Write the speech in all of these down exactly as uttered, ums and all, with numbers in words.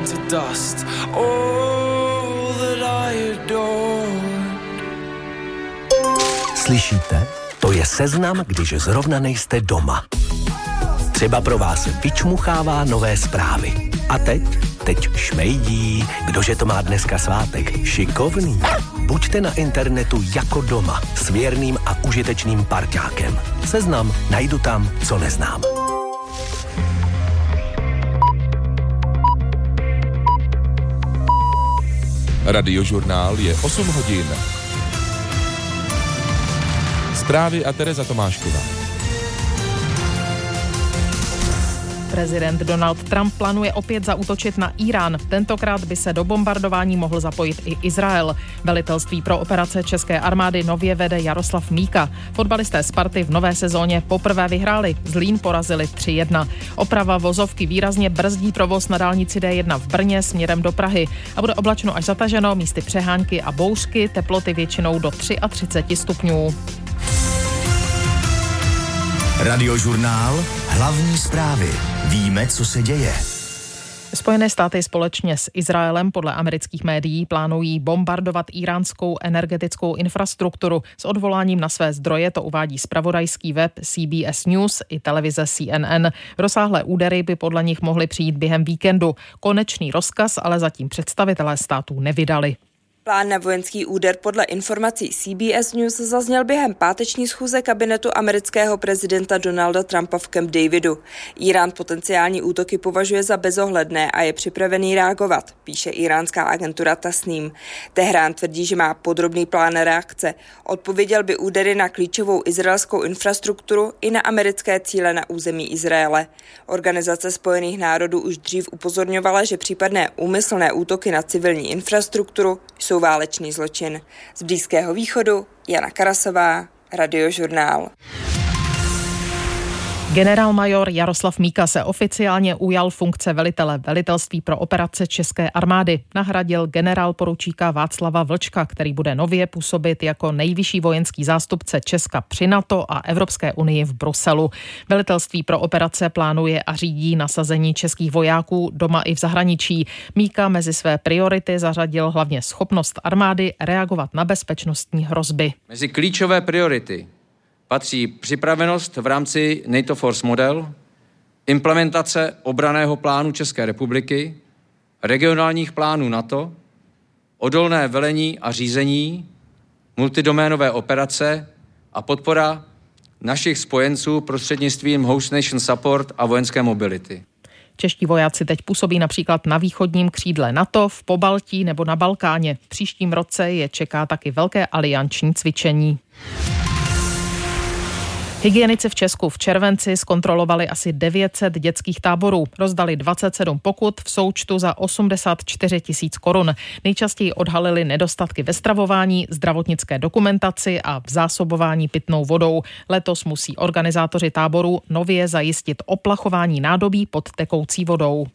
to dust. All that I adored. Slyšíte? To je seznam, když zrovna nejste doma. Třeba pro vás vyčmuchává nové zprávy. A teď? Teď šmejdí. Kdože to má dneska svátek? Šikovný. Buďte na internetu jako doma s věrným a užitečným parťákem. Seznam najdu tam, co neznám. Radiožurnál je osm hodin. Zprávy a Tereza Tomášková. Prezident Donald Trump plánuje opět zaútočit na Irán. Tentokrát by se do bombardování mohl zapojit i Izrael. Velitelství pro operace české armády nově vede Jaroslav Míka. Fotbalisté Sparty v nové sezóně poprvé vyhráli. Zlín porazili tři jedna. Oprava vozovky výrazně brzdí provoz na dálnici D jedna v Brně směrem do Prahy. A bude oblačno až zataženo, místy přehánky a bouřky, teploty většinou do třicet tři stupňů. Radiožurnál, hlavní zprávy. Víme, co se děje. Spojené státy společně s Izraelem podle amerických médií plánují bombardovat íránskou energetickou infrastrukturu. S odvoláním na své zdroje to uvádí zpravodajský web C B S News i televize C N N. Rozsáhlé údery by podle nich mohly přijít během víkendu. Konečný rozkaz ale zatím představitelé států nevydali. Plán na vojenský úder podle informací C B S News zazněl během páteční schůze kabinetu amerického prezidenta Donalda Trumpa v Camp Davidu. Irán potenciální útoky považuje za bezohledné a je připravený reagovat, píše iránská agentura Tasnim. Tehrán tvrdí, že má podrobný plán reakce. Odpověděl by údery na klíčovou izraelskou infrastrukturu i na americké cíle na území Izraele. Organizace Spojených národů už dřív upozorňovala, že případné úmyslné útoky na civilní infrastrukturu jsou válečný zločin. Z Blízkého východu Jana Karasová, Radiožurnál. Generálmajor Jaroslav Míka se oficiálně ujal funkce velitele velitelství pro operace české armády. Nahradil generálporučíka Václava Vlčka, který bude nově působit jako nejvyšší vojenský zástupce Česka při NATO a Evropské unii v Bruselu. Velitelství pro operace plánuje a řídí nasazení českých vojáků doma i v zahraničí. Míka mezi své priority zařadil hlavně schopnost armády reagovat na bezpečnostní hrozby. Mezi klíčové priority patří připravenost v rámci NATO Force Model, implementace obranného plánu České republiky, regionálních plánů NATO, odolné velení a řízení, multidoménové operace a podpora našich spojenců prostřednictvím Host Nation Support a vojenské mobility. Čeští vojáci teď působí například na východním křídle NATO, v Pobaltí nebo na Balkáně. V příštím roce je čeká taky velké alianční cvičení. Hygienici v Česku v červenci zkontrolovali asi devět set dětských táborů. Rozdali dvacet sedm pokut v součtu za osmdesát čtyři tisíc korun. Nejčastěji odhalili nedostatky ve stravování, zdravotnické dokumentaci a v zásobování pitnou vodou. Letos musí organizátoři táborů nově zajistit oplachování nádobí pod tekoucí vodou.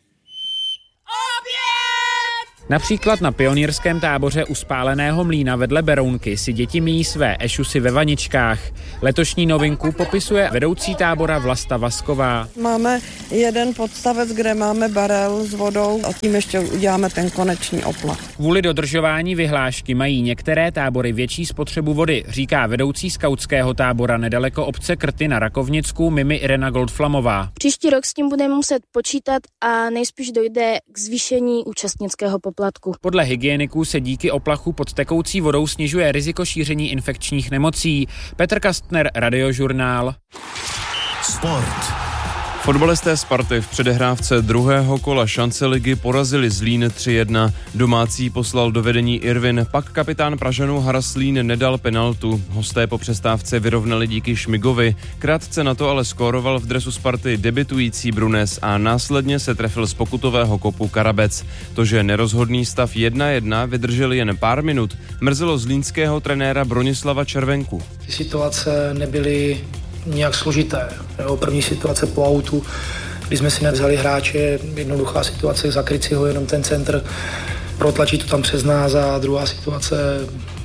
Například na pionýrském táboře u Spáleného mlýna vedle Berounky si děti míjí své ešusy ve vaničkách. Letošní novinku popisuje vedoucí tábora Vlasta Vasková. Máme jeden podstavec, kde máme barel s vodou a tím ještě uděláme ten konečný oplach. Kvůli dodržování vyhlášky mají některé tábory větší spotřebu vody, říká vedoucí skautského tábora nedaleko obce Krty na Rakovnicku Mimi Irena Goldflamová. Příští rok s tím budeme muset počítat a nejspíš dojde k zvýšení účastnického poplatku. Podle hygieniků se díky oplachu pod tekoucí vodou snižuje riziko šíření infekčních nemocí. Petr Kastner, Radiožurnál. Sport. Fotbalisté Sparty v předehrávce druhého kola šance ligy porazili Zlín tři jedna. Domácí poslal do vedení Irvin, pak kapitán Pražanů Haraslín nedal penaltu. Hosté po přestávce vyrovnali díky Šmigovi. Krátce na to ale skóroval v dresu Sparty debutující Brunes a následně se trefil z pokutového kopu Karabec. To, že nerozhodný stav jedna jedna vydržel jen pár minut, mrzelo zlínského trenéra Bronislava Červenku. Ty situace nebyly nějak složité. Jo, první situace po autu, kdy jsme si nevzali hráče, jednoduchá situace, zakryt si ho jenom ten centr, protlačit to tam přes nás, a druhá situace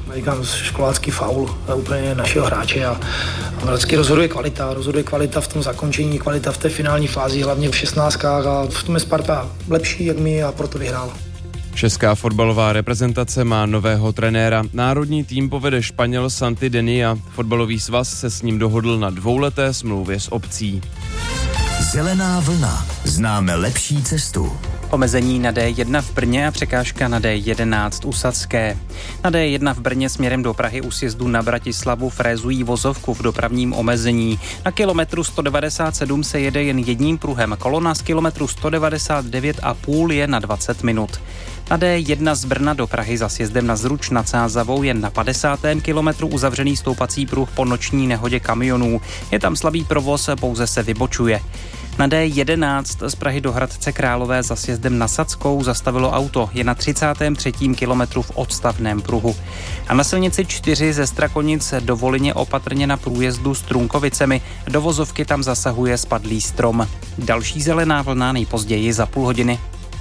říkám, školácký faul úplně našeho hráče a, a vždycky rozhoduje kvalita, rozhoduje kvalita v tom zakončení, kvalita v té finální fázi, hlavně v šestnáctkách a v tom je Sparta lepší jak my a proto vyhrál. Česká fotbalová reprezentace má nového trenéra. Národní tým povede Španěl Santi Denia. Fotbalový svaz se s ním dohodl na dvouleté smlouvě s opcí. Zelená vlna. Známe lepší cestu. Omezení na D jedna v Brně a překážka na D jedenáct u Sadské. Na D jedna v Brně směrem do Prahy u sjezdu na Bratislavu frézují vozovku v dopravním omezení. Na kilometru sto devadesát sedm se jede jen jedním pruhem. Kolona z kilometru sto devadesát devět a půl je na dvacet minut. Na D jedna z Brna do Prahy za sjezdem na Zruč nad Sázavou jen na padesátém kilometru uzavřený stoupací pruh po noční nehodě kamionů. Je tam slabý provoz, pouze se vybočuje. Na D jedenáct z Prahy do Hradce Králové za sjezdem na Sadskou zastavilo auto, je na třicátém třetím kilometru v odstavném pruhu. A na silnici čtyři ze Strakonic do Volyně opatrně na průjezdu s Trunkovicemi, do vozovky tam zasahuje spadlý strom. Další zelená vlna nejpozději za půl hodiny.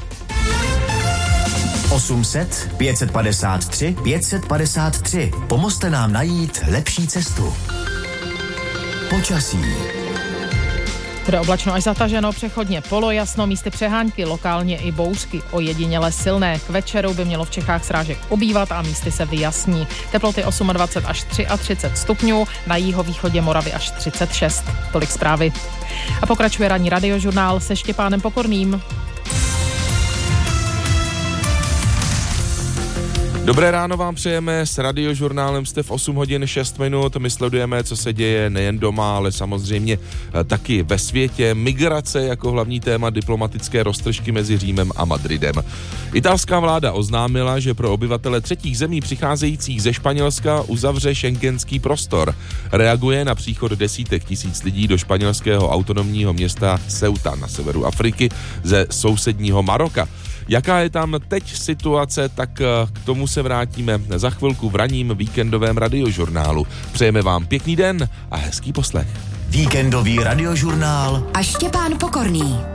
osm set, pět set padesát tři, pět set padesát tři. Pomozte nám najít lepší cestu. Počasí. Bude oblačno až zataženo, přechodně polojasno, místy přehánky, lokálně i bouřky, ojediněle silné. K večeru by mělo v Čechách srážek ubývat a místy se vyjasní. Teploty dvacet osm až třicet tři stupňů, na jihovýchodě Moravy až třicet šest. Tolik zprávy. A pokračuje ranní radiožurnál se Štěpánem Pokorným. Dobré ráno vám přejeme, s radiožurnálem jste v osm hodin šest minut, my sledujeme, co se děje nejen doma, ale samozřejmě taky ve světě. Migrace jako hlavní téma diplomatické roztržky mezi Římem a Madridem. Italská vláda oznámila, že pro obyvatele třetích zemí přicházejících ze Španělska uzavře schengenský prostor. Reaguje na příchod desítek tisíc lidí do španělského autonomního města Ceuta na severu Afriky ze sousedního Maroka. Jaká je tam teď situace, tak k tomu se vrátíme za chvilku v ranním víkendovém radiožurnálu. Přejeme vám pěkný den a hezký poslech. Víkendový radiožurnál a Štěpán Pokorný.